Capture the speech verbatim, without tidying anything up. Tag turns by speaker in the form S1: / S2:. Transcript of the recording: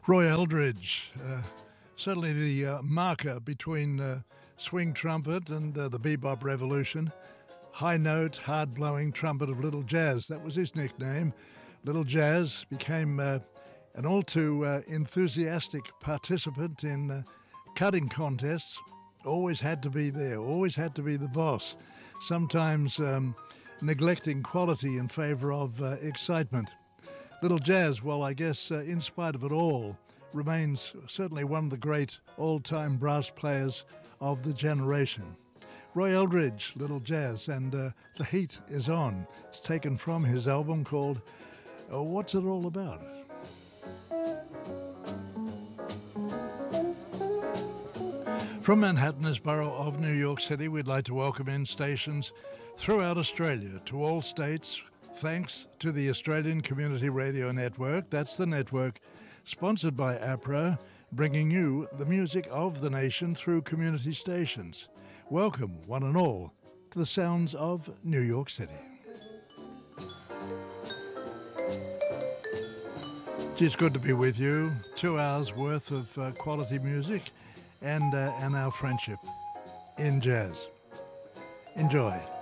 S1: Roy Eldridge, uh, certainly the uh, marker between uh, swing trumpet and uh, the bebop revolution. High note, hard-blowing trumpet of Little Jazz, that was his nickname. Little Jazz became uh, an all too uh, enthusiastic participant in uh, cutting contests. Always had to be there, always had to be the boss. Sometimes um, neglecting quality in favour of uh, excitement. Little Jazz, well, I guess uh, in spite of it all, remains certainly one of the great all-time brass players of the generation. Roy Eldridge, Little Jazz, and uh, The Heat Is On. It's taken from his album called uh, What's It All About? From Manhattan, borough of New York City, we'd like to welcome in stations throughout Australia to all states, thanks to the Australian Community Radio Network. That's the network sponsored by APRA, bringing you the music of the nation through community stations. Welcome, one and all, to the sounds of New York City. Gee, it's good to be with you. Two hours worth of uh, quality music and, uh, and our friendship in jazz. Enjoy.